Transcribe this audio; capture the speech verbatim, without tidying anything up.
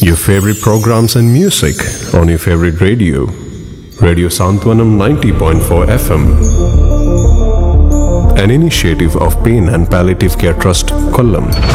your favorite programs and music on your favorite radio. Radio Santwanam ninety point four F M. An initiative of Pain and Palliative Care Trust, Kollam.